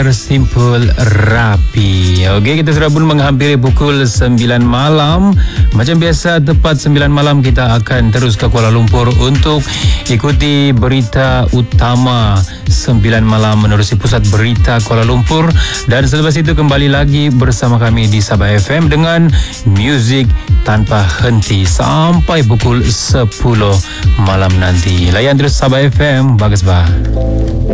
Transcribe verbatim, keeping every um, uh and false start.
Simpul rapi. Okey, kita sudah pun menghampiri pukul sembilan malam. Macam biasa, tepat sembilan malam kita akan terus ke Kuala Lumpur untuk ikuti berita utama sembilan malam menerusi Pusat Berita Kuala Lumpur. Dan selepas itu kembali lagi bersama kami di Sabah F M dengan muzik tanpa henti sampai pukul sepuluh malam nanti. Layan terus Sabah F M, bagus bah.